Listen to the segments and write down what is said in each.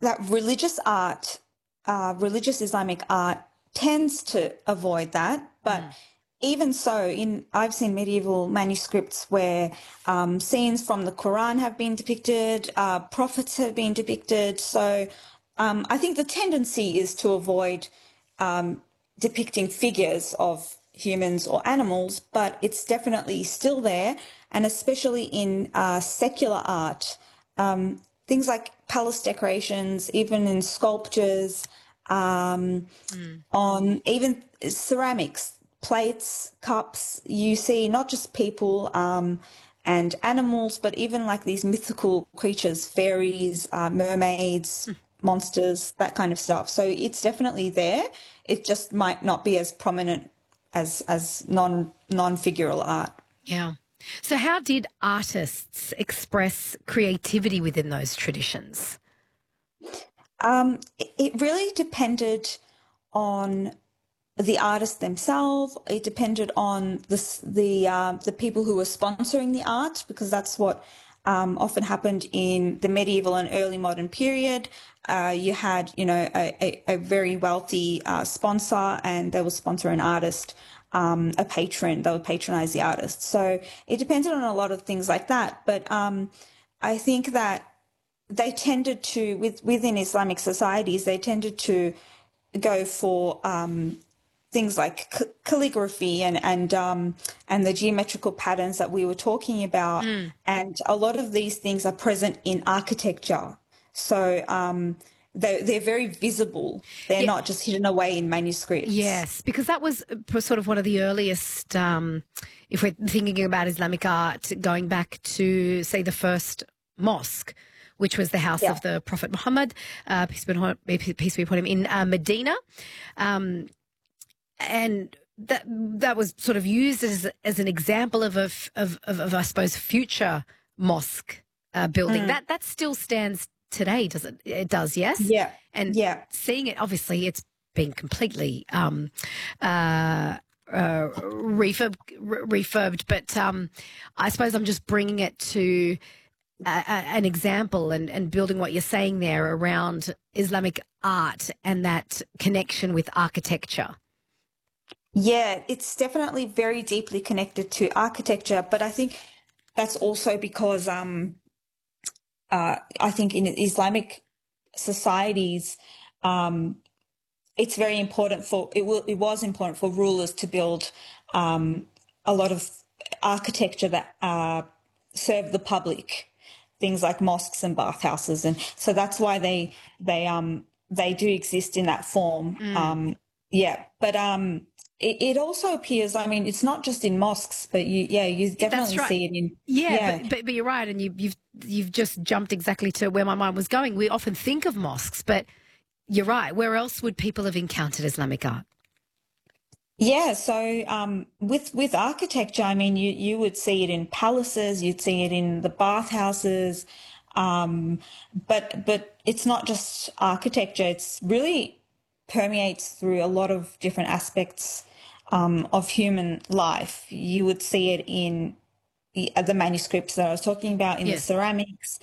that religious Islamic art tends to avoid that, but even so, I've seen medieval manuscripts where scenes from the Quran have been depicted, prophets have been depicted. So I think the tendency is to avoid depicting figures of humans or animals, but it's definitely still there, and especially in secular art, things like palace decorations, even in sculptures, on even ceramics, plates, cups. You see not just people and animals, but even like these mythical creatures, fairies, mermaids, monsters, that kind of stuff. So it's definitely there. It just might not be as prominent as non-figural art. Yeah. So how did artists express creativity within those traditions? It really depended on the artists themselves. It depended on the people who were sponsoring the art, because that's what often happened in the medieval and early modern period. You had, a very wealthy sponsor, and they would sponsor an artist, a patron. They would patronize the artist. So it depended on a lot of things like that. But I think that they tended to, within Islamic societies, they tended to go for things like calligraphy and the geometrical patterns that we were talking about. And a lot of these things are present in architecture. So they're very visible. They're Yeah. not just hidden away in manuscripts. Yes, because that was sort of one of the earliest, if we're thinking about Islamic art, going back to, say, the first mosque, which was the house of the Prophet Muhammad, peace be upon him, in Medina. And that was sort of used as an example of I suppose, future mosque building. That still stands today, does it? It does, yes? Yeah. And seeing it, obviously, it's been completely refurbed, but I suppose I'm just bringing it to an example and building what you're saying there around Islamic art and that connection with architecture. Yeah, it's definitely very deeply connected to architecture, but I think that's also because I think in Islamic societies, it's very important it was important for rulers to build a lot of architecture that serve the public, things like mosques and bathhouses, and so that's why they do exist in that form. But it also appears. I mean, it's not just in mosques, but you definitely see it in. But you're right, and you've just jumped exactly to where my mind was going. We often think of mosques, but you're right. Where else would people have encountered Islamic art? Yeah, so with architecture, I mean, you would see it in palaces, you'd see it in the bathhouses, but it's not just architecture. It's really permeates through a lot of different aspects of human life. You would see it in the manuscripts that I was talking about, in the ceramics,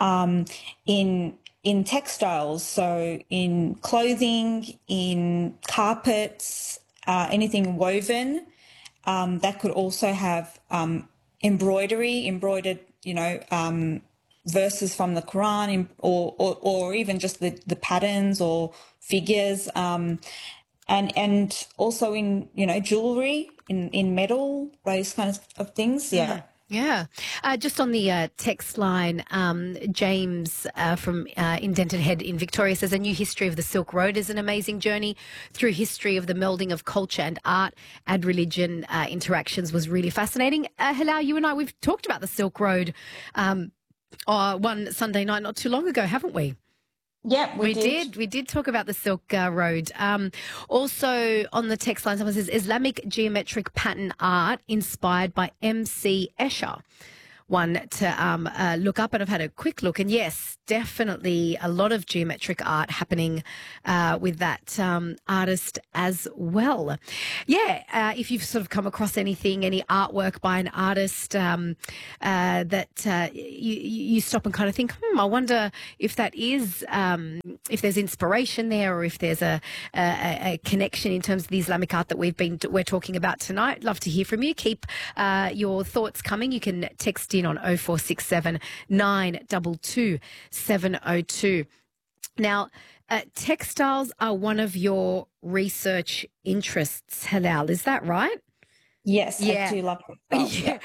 in textiles, so in clothing, in carpets, anything woven. That could also have embroidered, verses from the Quran, or even just the patterns or figures, and also in jewelry, in metal, those kinds of things. Yeah. Yeah. Just on the text line, James from Indented Head in Victoria says, a new history of the Silk Road is an amazing journey through history of the melding of culture and art and religion interactions was really fascinating. Hilal, you and I, we've talked about the Silk Road one Sunday night not too long ago, haven't we? Yeah, we did. We did talk about the Silk Road. Also on the text line, someone says, Islamic geometric pattern art inspired by M.C. Escher. one to look up, and I've had a quick look, and yes, definitely a lot of geometric art happening with that artist as well. Yeah, if you've sort of come across anything, any artwork by an artist that you stop and kind of think, I wonder if that is, if there's inspiration there, or if there's a connection in terms of the Islamic art that we're talking about tonight. Love to hear from you. Keep your thoughts coming. You can text in on 0467 922 702. Now, textiles are one of your research interests, Halal. Is that right? Yes, Yeah. I do love textiles. Yeah.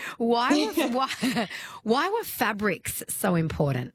Why were fabrics so important?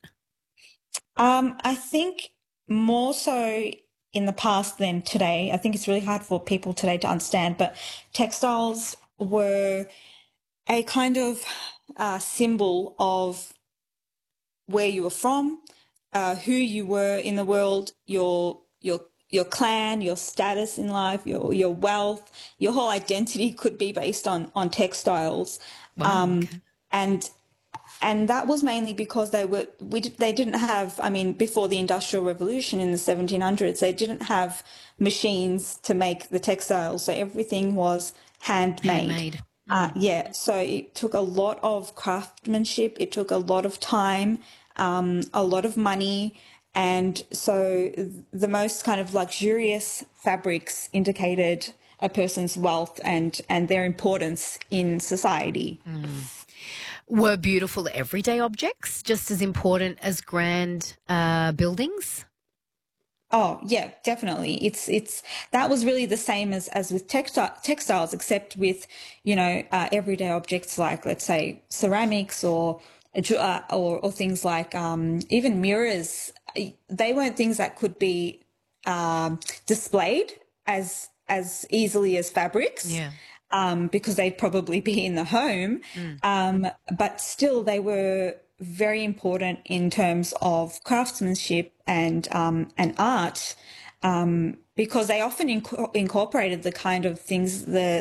I think more so in the past than today. I think it's really hard for people today to understand, but textiles were a kind of symbol of where you were from, who you were in the world, your clan, your status in life, your wealth, your whole identity could be based on textiles. Wow. Okay. And and that was mainly because they didn't have, I mean, before the Industrial Revolution in the 1700s, they didn't have machines to make the textiles, so everything was handmade. Handmade. Yeah, so it took a lot of craftsmanship, it took a lot of time, a lot of money, and so the most kind of luxurious fabrics indicated a person's wealth and their importance in society. Were beautiful everyday objects just as important as grand buildings? Oh, yeah, definitely. It's that was really the same as with textiles, except with, everyday objects like, let's say, ceramics or things like even mirrors. They weren't things that could be displayed as easily as fabrics. Yeah. Because they'd probably be in the home. But still, they were very important in terms of craftsmanship and art, because they often incorporated the kind of things,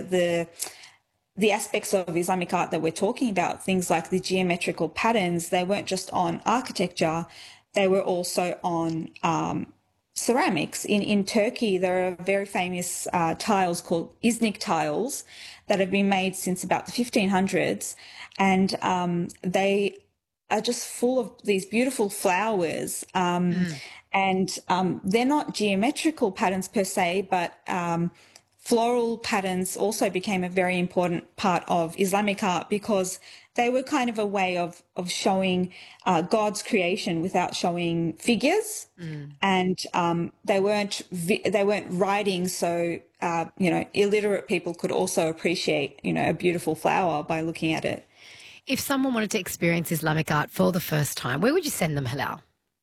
the aspects of Islamic art that we're talking about, things like the geometrical patterns. They weren't just on architecture, they were also on ceramics. In Turkey, there are very famous tiles called Iznik tiles that have been made since about the 1500s, and they are just full of these beautiful flowers. And they're not geometrical patterns per se, but floral patterns also became a very important part of Islamic art because they were kind of a way of showing God's creation without showing figures, and they weren't writing, so illiterate people could also appreciate a beautiful flower by looking at it. If someone wanted to experience Islamic art for the first time, where would you send them, Halal?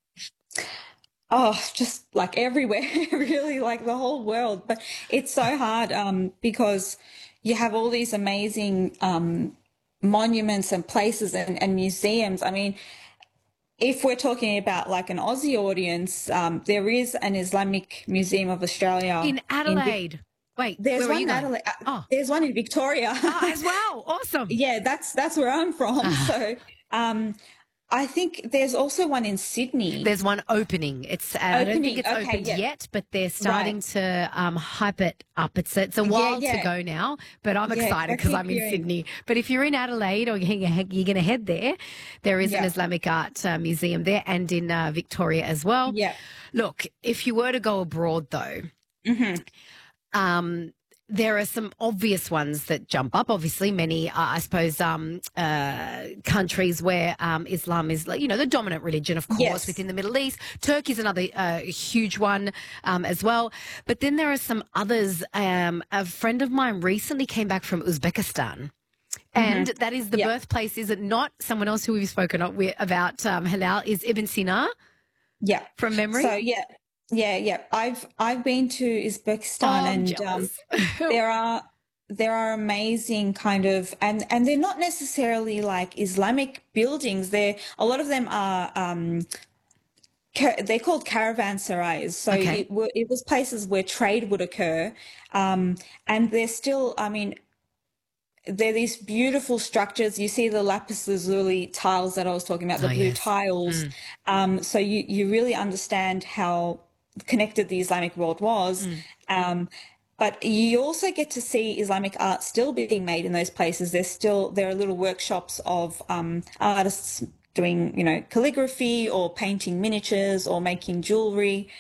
Oh, just like everywhere, really, like the whole world. But it's so hard because you have all these amazing monuments and places and museums. I mean, if we're talking about like an Aussie audience, there is an Islamic Museum of Australia In Adelaide. Wait, there's where are one you in going? Adelaide. Oh. There's one in Victoria. As well. Awesome. Yeah, that's where I'm from. So, I think there's also one in Sydney. There's one opening. I don't think it's Okay, opened yeah. yet, but they're starting to hype it up. It's a while to yeah. go now, but I'm Yeah, excited I because keep I'm in hearing. Sydney. But if you're in Adelaide or you're going to head there is an Yeah. Islamic art museum there, and in Victoria as well. Yeah. Look, if you were to go abroad though, there are some obvious ones that jump up. Obviously, many, I suppose, countries where Islam is, the dominant religion, of course, Yes. within the Middle East. Turkey's another huge one as well. But then there are some others. A friend of mine recently came back from Uzbekistan. And that is the Yeah. birthplace, is it not? Someone else who we've spoken about, Halal, is Ibn Sina, Yeah. from memory. So yeah. I've been to Uzbekistan, I'm and jealous. there are amazing kind of, and they're not necessarily like Islamic buildings. A lot of them are they're called caravanserais. So Okay. it was places where trade would occur, and they're still. I mean, they're these beautiful structures. You see the lapis lazuli tiles that I was talking about, the Oh, blue yes. tiles. Mm, So you really understand how connected the Islamic world was. mm. Um, but you also get to see Islamic art still being made in those places. There are little workshops of artists doing, calligraphy or painting miniatures or making jewelry.